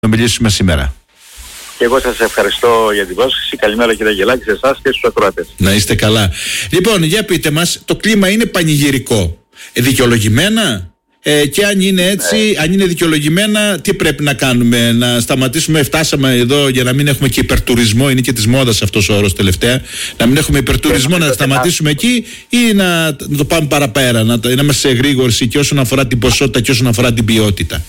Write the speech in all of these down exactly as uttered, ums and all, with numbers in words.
να μιλήσουμε σήμερα. Και εγώ σας ευχαριστώ για την πρόσκληση. Καλημέρα κύριε Αγγελάκη, σε εσάς και στους ακροατές. Να είστε καλά. Λοιπόν, για πείτε μας, το κλίμα είναι πανηγυρικό. Ε, δικαιολογημένα. Ε, και αν είναι έτσι, ναι. αν είναι δικαιολογημένα, τι πρέπει να κάνουμε? Να σταματήσουμε? Φτάσαμε εδώ για να μην έχουμε και υπερτουρισμό, είναι και της μόδας αυτός ο όρος τελευταία. Να μην έχουμε υπερτουρισμό, να σταματήσουμε εκεί, ή να, να το πάμε παραπέρα, να, να είμαστε σε εγρήγορση και όσον αφορά την ποσότητα και όσον αφορά την ποιότητα?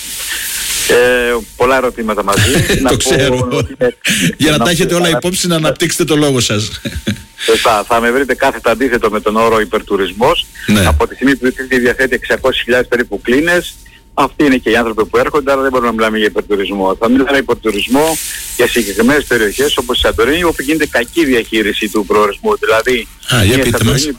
Ε, πολλά ερωτήματα μαζί. Το ξέρω. Για να τα έχετε όλα υπόψη, να αναπτύξετε το λόγο σας. Θα, θα με βρείτε κάθετα αντίθετο με τον όρο υπερτουρισμός. Ναι. Από τη στιγμή που η διαθέτει εξακόσιες χιλιάδες περίπου κλίνες, αυτοί είναι και οι άνθρωποι που έρχονται, άρα δεν μπορούμε να μιλάμε για υπερτουρισμό. Θα μιλάμε για υπερτουρισμό για συγκεκριμένες περιοχές όπως η Σαντορίνη, όπου γίνεται κακή διαχείριση του προορισμού. Δηλαδή, Α, η Σαντορίνη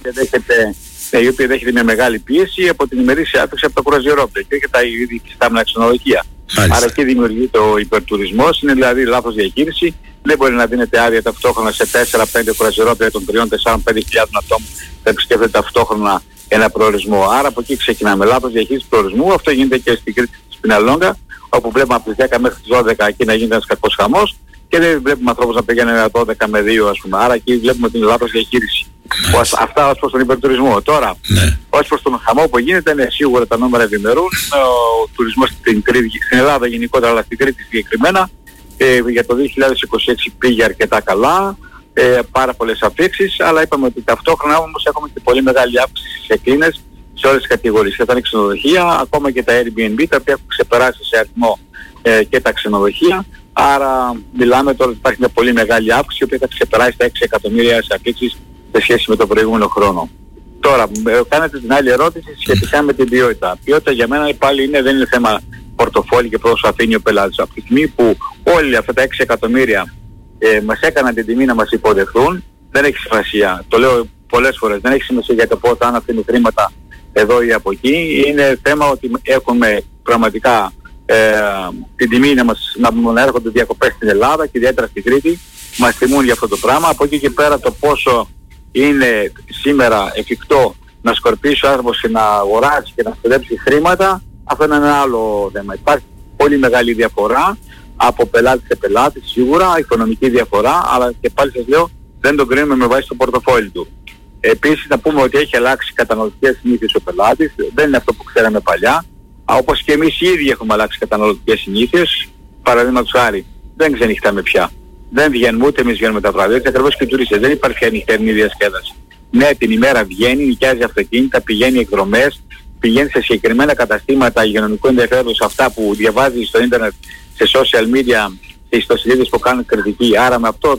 η οποία δέχεται μια μεγάλη πίεση από την ημερήσια άφηξη από τα κουραζιερόπλαια και όχι τα ήδη υφιστάμενα ξενοδοχεία. Άρα εκεί δημιουργείται ο υπερτουρισμός, είναι δηλαδή λάθος διαχείριση. Δεν μπορεί να δίνεται άδεια ταυτόχρονα σε τέσσερα πέντε κουραζιερόπλαια των τριών τεσσάρων πέντε χιλιάδων ατόμων θα επισκέφτεται ταυτόχρονα ένα προορισμό. Άρα από εκεί ξεκινάμε. Λάθος διαχείριση προορισμού. Αυτό γίνεται και στην Κρήτη της Πιναλόγκα, όπου βλέπουμε από τις δέκα μέχρι τις δώδεκα εκεί να γίνεται ένας κακός χαμός και δεν βλέπουμε ανθρώπους να πηγαίνουν ένα δώδεκα με δύο, ας πούμε. Άρα εκεί βλέπουμε την λάθος διαχείριση. Ως, αυτά ως προς τον υπερτουρισμό. Τώρα, ναι. ως προς τον χαμό που γίνεται, είναι σίγουρα τα νούμερα ευημερούν. Ο τουρισμός στην, Κρήτη, στην Ελλάδα γενικότερα, αλλά στην Κρήτη συγκεκριμένα, ε, για το δύο χιλιάδες είκοσι έξι πήγε αρκετά καλά, ε, πάρα πολλές αφήξεις, αλλά είπαμε ότι ταυτόχρονα όμως έχουμε και πολύ μεγάλη αύξηση σε κλίνες σε όλες τις κατηγορίες. Ήταν οι ξενοδοχεία, ακόμα και τα Airbnb, τα οποία έχουν ξεπεράσει σε αριθμό ε, και τα ξενοδοχεία. Άρα μιλάμε τώρα ότι υπάρχει μια πολύ μεγάλη αύξηση, η οποία θα ξεπεράσει τα έξι εκατομμύρια σε αφήξεις σε σχέση με τον προηγούμενο χρόνο. Τώρα, κάνετε την άλλη ερώτηση σχετικά με την ποιότητα. Η ποιότητα για μένα πάλι είναι, δεν είναι θέμα πορτοφόλι και πόσο αφήνει ο πελάτης. Από τη στιγμή που όλοι αυτά τα έξι εκατομμύρια ε, μας έκαναν την τιμή να μας υποδεχθούν, δεν έχει σημασία. Το λέω πολλές φορές, δεν έχει σημασία για το πώς αν αφήνει χρήματα εδώ ή από εκεί. Είναι θέμα ότι έχουμε πραγματικά ε, την τιμή να, μας, να, να έρχονται διακοπές στην Ελλάδα και ιδιαίτερα στην Κρήτη. Μας τιμούν για αυτό το πράγμα. Από εκεί και πέρα το πόσο είναι σήμερα εφικτό να σκορπίσει ο άνθρωπος και να αγοράσει και να σπουδέψει χρήματα, αυτό είναι ένα άλλο θέμα. Υπάρχει πολύ μεγάλη διαφορά από πελάτη σε πελάτη, σίγουρα, οικονομική διαφορά, αλλά και πάλι σας λέω δεν τον κρίνουμε με βάση το πορτοφόλι του. Επίσης να πούμε ότι έχει αλλάξει καταναλωτικές συνήθειες ο πελάτης, δεν είναι αυτό που ξέραμε παλιά, όπως και εμείς οι ίδιοι έχουμε αλλάξει καταναλωτικές συνήθειες. Παραδείγματος χάρη, δεν ξενυχτάμε πια. Δεν βγαίνουμε, ούτε εμείς βγαίνουμε τα βράδια, έτσι ακριβώς και οι τουρίστες. Δεν υπάρχει πια νυχτερινή διασκέδαση. Ναι, την ημέρα βγαίνει, νοικιάζει αυτοκίνητα, πηγαίνει εκδρομές, πηγαίνει σε συγκεκριμένα καταστήματα υγειονομικού ενδιαφέροντος, αυτά που διαβάζει στο ίντερνετ, σε social media, σε ιστοσελίδες που κάνουν κριτική. Άρα με αυτό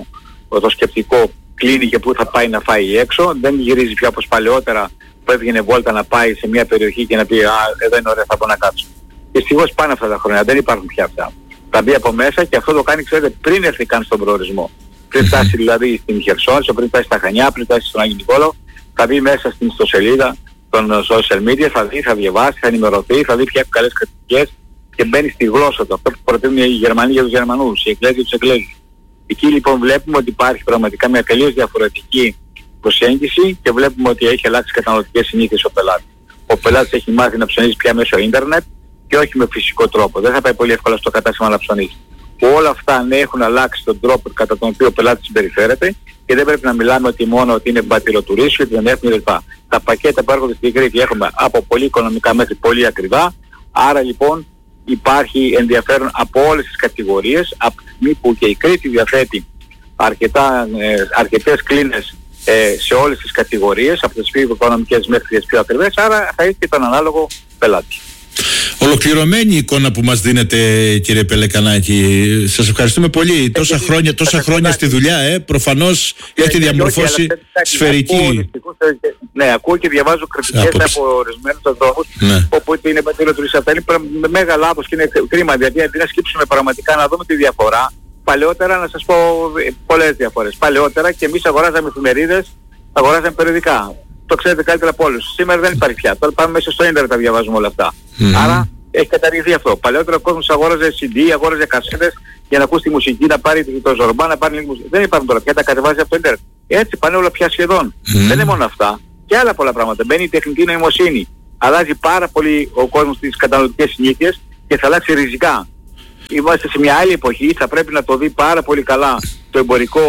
το, το σκεπτικό κλείνει και πού θα πάει να φάει έξω. Δεν γυρίζει πια όπως παλαιότερα που έβγαινε βόλτα να πάει σε μια περιοχή και να πει «Α, εδώ είναι ωραία, θα μπορώ να κάτσω». Δυστυχώς πάνε αυτά τα χρόνια, δεν υπάρχουν πια αυτά. Θα μπει από μέσα και αυτό το κάνει, ξέρετε, πριν έρθει καν στον προορισμό. Πριν φτάσει δηλαδή στην Χερσόνησο, πριν φτάσει στα Χανιά, πριν φτάσει στον Άγιο Νικόλαο, θα μπει μέσα στην ιστοσελίδα των social media, θα δει, θα διαβάσει, θα ενημερωθεί, θα δει ποια έχουν καλές κριτικές και μπαίνει στη γλώσσα του. Αυτό που προτείνουν οι Γερμανοί για τους Γερμανούς, οι Εκκλέζοι για τους Εκκλέζους. Εκεί λοιπόν βλέπουμε ότι υπάρχει πραγματικά μια τελείως διαφορετική προσέγγιση και βλέπουμε ότι έχει αλλάξει καταναλωτικές συνήθειες ο πελάτης. Ο πελάτης έχει μάθει να ψωνίζει πια μέσω ίντερνετ και όχι με φυσικό τρόπο. Δεν θα πάει πολύ εύκολα στο κατάστημα να ψωνίσει. Όλα αυτά ναι, έχουν αλλάξει τον τρόπο κατά τον οποίο ο πελάτης συμπεριφέρεται και δεν πρέπει να μιλάμε ότι μόνο ότι είναι μπατηροτουρίσιο, ότι δεν έχουμε κλπ. Τα πακέτα που έρχονται στην Κρήτη έχουμε από πολύ οικονομικά μέχρι πολύ ακριβά. Άρα λοιπόν υπάρχει ενδιαφέρον από όλες τις κατηγορίες, από τη στιγμή που και η Κρήτη διαθέτει αρκετά, ε, αρκετές κλίνες ε, σε όλες τις κατηγορίες, από τις πιο οικονομικές μέχρι τις πιο ακριβές, άρα θα έχει και τον ανάλογο πελάτη. Ολοκληρωμένη εικόνα που μας δίνετε, κύριε Πελεκανάκη. Σας ευχαριστούμε πολύ. Τόσα Έχει, χρόνια, τόσα χρόνια στη δουλειά, ε, προφανώς έχετε διαμορφώσει σφαιρική. Ναι, ακούω και διαβάζω κριτικές από ορισμένους ανθρώπους, ναι. Όπου είναι πατήροτουρίστες. Αυτά είναι με μέγα λάθος και είναι κρίμα, γιατί αντί να σκύψουμε πραγματικά να δούμε τη διαφορά, παλαιότερα, να σας πω πολλές διαφορές. Παλαιότερα και εμείς αγοράζαμε εφημερίδες, αγοράζαμε περιοδικά. Το ξέρετε καλύτερα από όλους. Σήμερα δεν υπάρχει πια. Τώρα πάμε μέσα στο ίντερνετ, τα διαβάζουμε όλα αυτά. Mm-hmm. Άρα έχει καταργηθεί αυτό. Παλαιότερα ο κόσμος αγόραζε σι ντι, αγόραζε κασέτες για να ακούσει τη μουσική, να πάρει το ζορμπά, να πάρει λίγη μουσική. Δεν υπάρχουν τώρα πια, τα κατεβάζει από το ίντερνετ. Έτσι πάνε όλα πια σχεδόν. Mm-hmm. Δεν είναι μόνο αυτά. Και άλλα πολλά πράγματα. Μπαίνει η τεχνητή νοημοσύνη. Αλλάζει πάρα πολύ ο κόσμος τις καταναλωτικές συνήθειες και θα αλλάξει ριζικά. είμαστε σε μια άλλη εποχή, θα πρέπει να το δει πάρα πολύ καλά το εμπορικό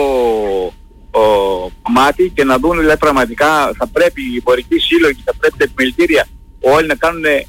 ο, κομμάτι και να δουν δηλαδή πραγματικά θα πρέπει οι εμπορικοί σύλλογοι, θα πρέπει τα επιμελητήρια όλοι να κάνουν, ε,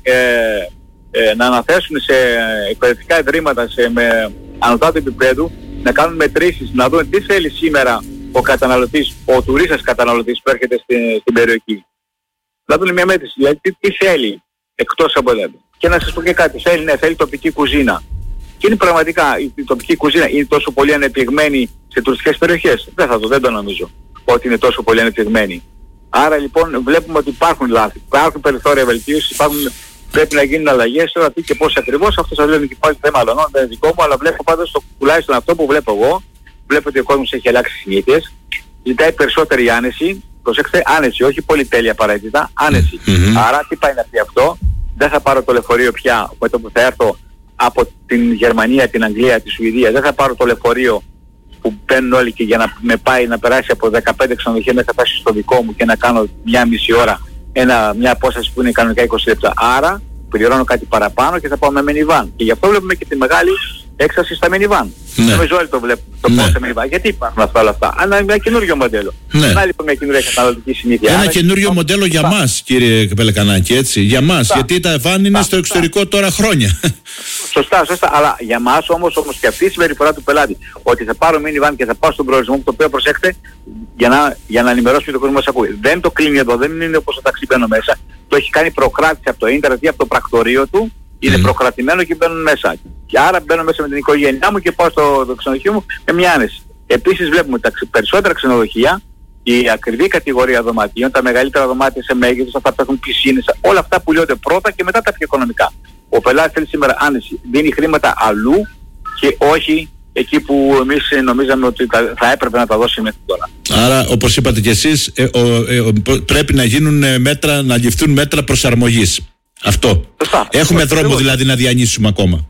ε, να αναθέσουν σε εκπαιδευτικά ιδρύματα, σε με ανωτάτου επίπεδου, να κάνουν μετρήσεις, να δουν τι θέλει σήμερα ο καταναλωτής, ο τουρίστας καταναλωτής που έρχεται στην, στην περιοχή. Να δουν μια μέτρηση, δηλαδή τι, τι θέλει εκτός από εδώ. Και να σας πω και κάτι, θέλει, ναι, θέλει τοπική κουζίνα. Και είναι πραγματικά η τοπική κουζίνα είναι τόσο πολύ ανεπτυγμένη σε τουριστικές περιοχές. Δεν θα το, δεν το νομίζω ότι είναι τόσο πολύ ανεπτυγμένη. Άρα λοιπόν βλέπουμε ότι υπάρχουν λάθη, υπάρχουν περιθώρια βελτίωσης, υπάρχουν, πρέπει να γίνουν αλλαγές. Τώρα τι και πώς ακριβώς, αυτό σας λέω και πάλι θέμα άλλων, δεν είναι δικό μου, αλλά βλέπω πάντως το, τουλάχιστον αυτό που βλέπω εγώ, βλέπω ότι ο κόσμος έχει αλλάξει συνήθειες, ζητάει περισσότερη άνεση, προσέξτε άνεση, όχι πολυτέλεια απαραίτητα, άνεση. Mm-hmm. Άρα τι πάει να πει αυτό, δεν θα πάρω το λεωφορείο πια με το που θα έρθω από την Γερμανία, την Αγγλία, τη Σουηδία, δεν θα πάρω το λεωφορείο που μπαίνουν όλοι και για να με πάει να περάσει από δεκαπέντε ξενοδοχεία μέχρι να φτάσει στο δικό μου και να κάνω μια μισή ώρα ένα, μια απόσταση που είναι κανονικά είκοσι λεπτά. Άρα πληρώνω κάτι παραπάνω και θα πάω με minivan. Και γι' αυτό βλέπουμε και τη μεγάλη έξαρση στα minivan. Ναι. Νομίζω όλοι το βλέπουν το ναι. Πώς minivan. Γιατί υπάρχουν αυτά όλα αυτά. Αλλά είναι ένα καινούριο μοντέλο. Ναι. Να λοιπόν μια καινούργια καταναλωτική συνήθεια. Ένα καινούριο το... μοντέλο για μας, κύριε Πελεκανάκη, έτσι. Για μας. Σωστά. Γιατί τα βαν είναι στο εξωτερικό τώρα χρόνια. Σωστά, σωστά. Αλλά για μας όμως, όμως και αυτή η συμπεριφορά του πελάτη, ότι θα πάρω minivan και θα πάω στον προορισμό μου, το οποίο προσέξτε, για να, για να ενημερώσουμε τον κόσμο μας ακούει. Δεν το κλείνει εδώ, δεν είναι όπως το ταξί μπαίνω μέσα. Το έχει κάνει προκράτηση από το ίντερνετ ή από το πρακτορείο του. Είναι mm. προκρατημένο και μπαίνουν μέσα. Και άρα μπαίνω μέσα με την οικογένειά μου και πάω στο, στο ξενοδοχείο μου με μια άνεση. Επίσης βλέπουμε τα περισσότερα ξενοδοχεία, η ακριβή κατηγορία δωματίων, τα μεγαλύτερα δωμάτια σε μέγεθος, αυτά που έχουν πισίνες, όλα αυτά που λιώνται πρώτα και μετά τα πιο οικονομικά. Ο πελάτης θέλει σήμερα άνεση. Δίνει χρήματα αλλού και όχι εκεί που εμείς νομίζαμε ότι θα έπρεπε να τα δώσει μέχρι τώρα. Άρα, όπως είπατε κι εσείς, ε, ο, ε, ο, πρέπει να γίνουν μέτρα, να ληφθούν μέτρα προσαρμογής. Αυτό. Σωστά. Έχουμε Σωστά. δρόμο δηλαδή να διανύσουμε ακόμα.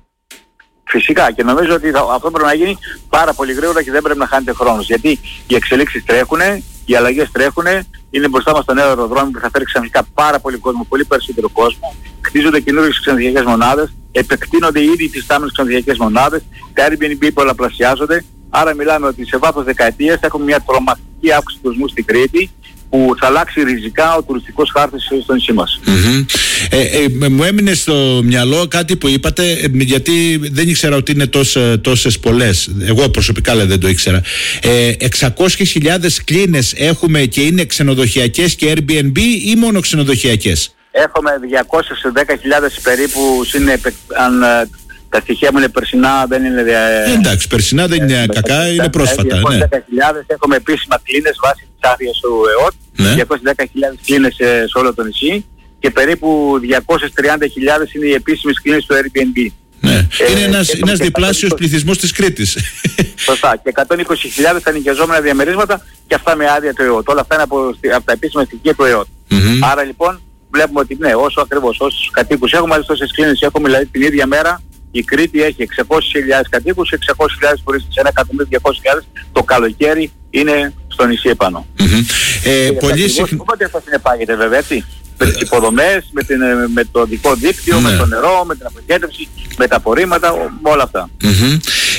Φυσικά και νομίζω ότι θα, αυτό πρέπει να γίνει πάρα πολύ γρήγορα και δεν πρέπει να χάνετε χρόνος. Γιατί οι εξελίξεις τρέχουν, οι αλλαγές τρέχουν, είναι μπροστά μας το νέο αεροδρόμιο που θα φέρει ξαφνικά πάρα πολύ κόσμο, πολύ περισσότερο κόσμο. Χτίζονται καινούργιες ξενοδοχειακές μονάδες, επεκτείνονται ήδη οι υφιστάμενες ξενοδοχειακές μονάδες, τα Airbnb πολλαπλασιάζονται. Άρα μιλάμε ότι σε βάθος δεκαετίας θα έχουμε μια τρομακτική αύξηση του τουρισμού στην Κρήτη, που θα αλλάξει ριζικά ο τουριστικός χάρτης στο νησί μας. Mm-hmm. Ε, ε, μου έμεινε στο μυαλό κάτι που είπατε, ε, γιατί δεν ήξερα ότι είναι τόσε, τόσες πολλές. Εγώ προσωπικά δεν το ήξερα. Ε, εξακόσιες χιλιάδες κλίνες έχουμε και είναι ξενοδοχειακές και Airbnb ή μόνο ξενοδοχειακές? Έχουμε διακόσιες δέκα χιλιάδες περίπου, είναι, αν τα στοιχεία μου είναι περσινά, δεν είναι... Ε, εντάξει, περσινά δεν είναι ε, κακά, ε, είναι πρόσφατα. διακόσιες δέκα χιλιάδες ναι. Έχουμε επίσημα κλίνες βάσει της άδειας του ΕΟΤ, ναι. διακόσιες δέκα χιλιάδες κλίνες σε, σε όλο το νησί και περίπου διακόσιες τριάντα χιλιάδες είναι οι επίσημες κλίνες του Airbnb. Ναι. Ε, είναι ένας, ένας διπλάσιος πληθυσμός της Κρήτης. Σωστά. Και εκατόν είκοσι χιλιάδες τα νοικιαζόμενα διαμερίσματα και αυτά με άδεια του ΕΟΤ. Όλα αυτά είναι από, από τα επίσημα στοιχεία του ΕΟΤ. Mm-hmm. Άρα λοιπόν βλέπουμε ότι ναι, όσο ακριβώς, όσους κατοίκους έχουμε, άλλες τόσες κλίνες έχουμε, δηλαδή την ίδια μέρα η Κρήτη έχει εξακόσιες χιλιάδες κατοίκους, εξακόσιες χιλιάδες τουρίστες, ένα εκατομμύριο διακόσιες χιλιάδες το καλοκαίρι είναι στο νησί επάνω. Mm-hmm. Ε, πολύ συχνά. Οπότε αυτό συνεπάγεται βέβαια, έτσι. Με τις υποδομές, με, την, με το δικό δίκτυο, ναι. με το νερό, με την αποχέτευση, με τα απορρίμματα, με όλα αυτά. Mm-hmm.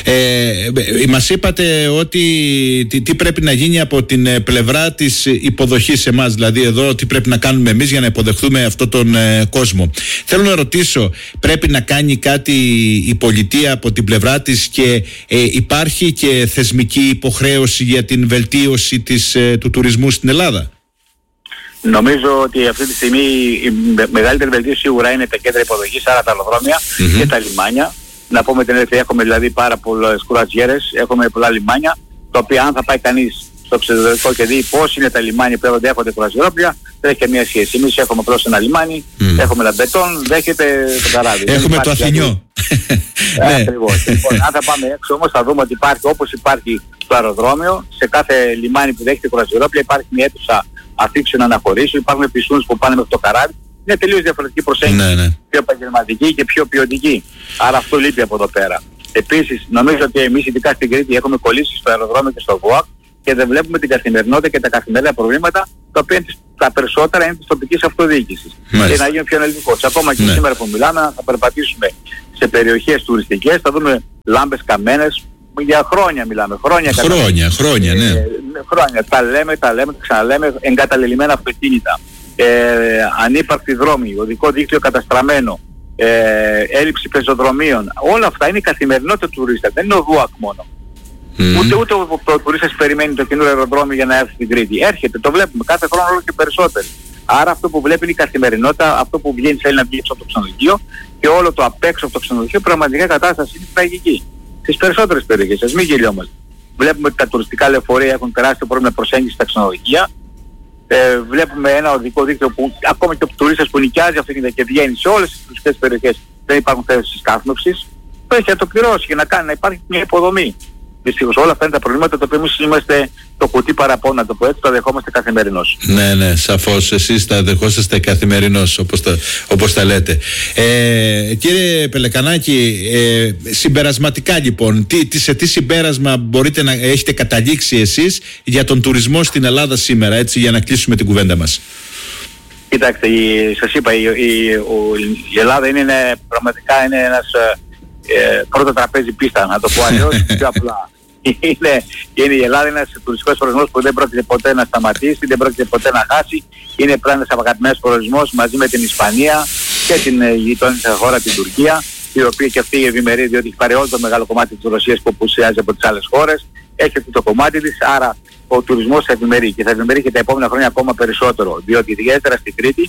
Ε, μας είπατε ότι τι, τι πρέπει να γίνει από την πλευρά της υποδοχής σε εμάς, δηλαδή εδώ τι πρέπει να κάνουμε εμείς για να υποδεχθούμε αυτόν τον ε, κόσμο. Θέλω να ρωτήσω, πρέπει να κάνει κάτι η πολιτεία από την πλευρά της και ε, υπάρχει και θεσμική υποχρέωση για την βελτίωση της, ε, του τουρισμού στην Ελλάδα? Νομίζω ότι αυτή τη στιγμή η μεγαλύτερη βελτίωση σίγουρα είναι τα κέντρα υποδοχής, άρα τα αεροδρόμια mm-hmm. και τα λιμάνια. Να πούμε την ελευθερία, έχουμε δηλαδή πάρα πολλές κουραζιέρες, έχουμε πολλά λιμάνια, τα οποία αν θα πάει κανείς στο εξωτερικό και δει πώς είναι τα λιμάνια που δέχονται κουραζιερόπλια, δεν έχει καμία σχέση. Εμείς έχουμε απλώς ένα λιμάνι, mm. έχουμε ένα μπετόν, δέχεται το καράβι. Έχουμε το Αθηνιό. Ναι, ακριβώς. Λοιπόν, αν θα πάμε έξω όμως θα δούμε ότι υπάρχει, όπως υπάρχει στο αεροδρόμιο, σε κάθε λιμάνι που δέχεται κουραζιερόπλια υπάρχει μια αίθουσα αφήξεων αναχωρήσεων, υπάρχουν πισούνες που πάνε μέχρι το καράβι. Είναι τελείως διαφορετική προσέγγιση, ναι, ναι. πιο επαγγελματική και πιο ποιοτική. Άρα αυτό λείπει από εδώ πέρα. Επίσης, νομίζω ότι εμείς ειδικά στην Κρήτη έχουμε κολλήσει στο αεροδρόμιο και στο ΒΟΑΚ και δεν βλέπουμε την καθημερινότητα και τα καθημερινά προβλήματα, τα οποία τα περισσότερα είναι της τοπικής αυτοδιοίκησης. Και να γίνουν πιο αναλυτικός. Ακόμα και ναι. σήμερα που μιλάμε, θα περπατήσουμε σε περιοχές τουριστικές, θα δούμε λάμπες καμένες, για χρόνια μιλάμε, χρόνια. Χρόνια, χρόνια, ναι. Ε, χρόνια, τα λέμε, τα λέμε, τα ξαναλέμε, εγκαταλελειμμένα αυτοκίνητα, ε, ανύπαρκτη δρόμη, οδικό δίκτυο καταστραμμένο, ε, έλλειψη πεζοδρομίων, όλα αυτά είναι η καθημερινότητα του τουρίστα, δεν είναι ο ΔΟΑΚ μόνο. Mm. Ούτε, ούτε ο, ο, ο τουρίστας περιμένει το καινούριο αεροδρόμιο για να έρθει στην Κρήτη. Έρχεται, το βλέπουμε κάθε χρόνο όλο και περισσότερο. Άρα αυτό που βλέπει είναι η καθημερινότητα, αυτό που βγαίνει θέλει να βγει έξω από το ξενοδοχείο και όλο το απ' έξω από το ξενοδοχείο πραγματικά κατάσταση είναι τραγική. Στις περισσότερες περιοχές, ας μην γελιόμαστε. Βλέπουμε ότι τα τουριστικά λεωφορεία έχουν τεράστιο πρόβλημα προσέγγισης στα ξενοδοχεία. Ε, βλέπουμε ένα οδικό δίκτυο που ακόμα και ο τουρίστας που νοικιάζει αυτοκίνητα και βγαίνει σε όλες τις τουριστικές περιοχές δεν υπάρχουν θέσεις κάθμευσης. Το έχει να το πληρώσει και να κάνει να υπάρχει μια υποδομή. Δυστυχώς όλα αυτά είναι τα προβλήματα τα οποία εμείς είμαστε το κουτί παραπάνω, να το πω έτσι, τα δεχόμαστε καθημερινώς. Ναι, ναι, σαφώς. Εσείς τα δεχόσαστε καθημερινώς, όπως τα, όπως τα λέτε. Ε, κύριε Πελεκανάκη, ε, συμπερασματικά λοιπόν, τι, τι, σε τι συμπέρασμα μπορείτε να έχετε καταλήξει εσείς για τον τουρισμό στην Ελλάδα σήμερα, έτσι, για να κλείσουμε την κουβέντα μας? Κοιτάξτε, η, σας είπα, η, η, ο, η Ελλάδα είναι, είναι πραγματικά είναι ένας ε, πρώτο τραπέζι πίστα, να το πω αλλιώς, πιο απλά. Είναι, είναι η Ελλάδα ένας τουριστικός προορισμός που δεν πρόκειται ποτέ να σταματήσει, δεν πρόκειται ποτέ να χάσει. Είναι πράγμα ένας αγαπημένος προορισμός μαζί με την Ισπανία και την γειτόνισσα χώρα την Τουρκία, η οποία και αυτή η ευημερία, διότι έχει πάρει όλο το μεγάλο κομμάτι της Ρωσίας που απουσιάζει από τις άλλες χώρες. Έχει αυτό το κομμάτι της, άρα ο τουρισμός θα ευημερεί και θα ευημερεί και τα επόμενα χρόνια ακόμα περισσότερο, διότι ιδιαίτερα στην Κρήτη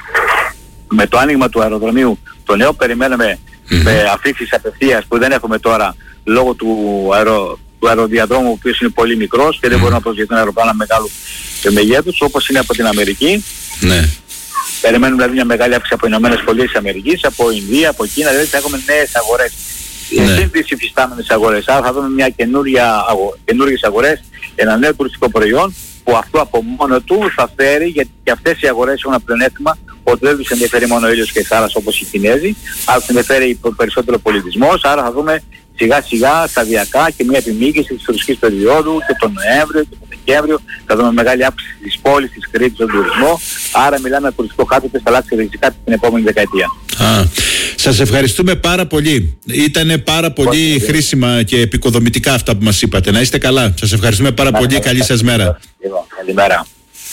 με το άνοιγμα του αεροδρομίου το νέο περιμένουμε mm-hmm. με αφήξεις απευθείας που δεν έχουμε τώρα λόγω του αερο του αεροδιαδρόμου, ο οποίος είναι πολύ μικρός και δεν μπορούμε να προσγειωθούν αεροπλάνα μεγάλου μεγέθους, όπως είναι από την Αμερική. Ναι. Περιμένουμε δηλαδή μια μεγάλη αύξηση από Ηνωμένες Πολιτείες της Αμερικής, από Ινδία, από Κίνα, δηλαδή θα έχουμε νέες αγορές. Ναι. Συν τις υφιστάμενες αγορές. Άρα θα δούμε μια καινούργιες αγορές, ένα νέο τουριστικό προϊόν που αυτό από μόνο του θα φέρει, γιατί και αυτές οι αγορές έχουν ένα πλεονέκτημα ότι δεν τους ενδιαφέρει μόνο ο ήλιος και η θάλασσα όπως οι Κινέζοι, αλλά τους ενδιαφέρει περισσότερο πολιτισμός, άρα θα δούμε σιγά σιγά, σταδιακά και μια επιμήκυση της τουριστικής περίοδου και τον Νοέμβριο και τον Δεκέμβριο. Θα δούμε μεγάλη αύξηση της πόλης, της Κρήτης, στον τουρισμό. Άρα μιλάμε για τουριστικό χάρτη που θα αλλάξει ριζικά την επόμενη δεκαετία. Α, σας ευχαριστούμε πάρα πολύ. Ήτανε πάρα πολύ πολύ χρήσιμα και επικοδομητικά αυτά που μας είπατε. Να είστε καλά. Σας ευχαριστούμε πάρα να, πολύ. Να, Καλή σας μέρα. Καλημέρα.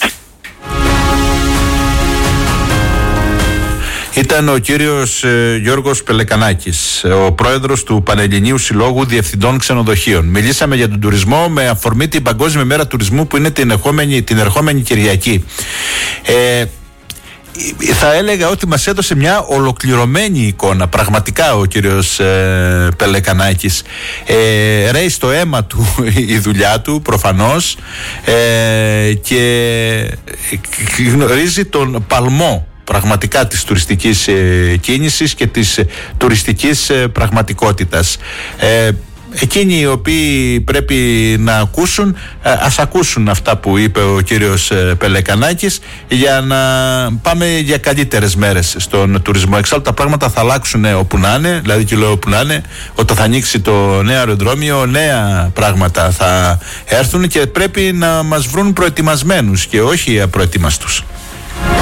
Ήταν ο κύριος ε, Γιώργος Πελεκανάκης, ο πρόεδρος του Πανελληνίου Συλλόγου Διευθυντών Ξενοδοχείων. Μιλήσαμε για τον τουρισμό με αφορμή την Παγκόσμια Μέρα Τουρισμού που είναι την ερχόμενη, την ερχόμενη Κυριακή. Ε, θα έλεγα ότι μας έδωσε μια ολοκληρωμένη εικόνα πραγματικά ο κύριος ε, Πελεκανάκης. ε, ρέει στο αίμα του η δουλειά του προφανώς, ε, και γνωρίζει τον παλμό πραγματικά της τουριστικής ε, κίνησης και της ε, τουριστικής ε, πραγματικότητας. Ε, εκείνοι οι οποίοι πρέπει να ακούσουν, ε, ας ακούσουν αυτά που είπε ο κύριος ε, Πελεκανάκης, για να πάμε για καλύτερες μέρες στον τουρισμό. Εξάλλου τα πράγματα θα αλλάξουν ε, όπου να είναι, δηλαδή και λέω όπου να είναι, όταν θα ανοίξει το νέο αεροδρόμιο, νέα πράγματα θα έρθουν και πρέπει να μας βρουν προετοιμασμένους και όχι απροετοίμαστους.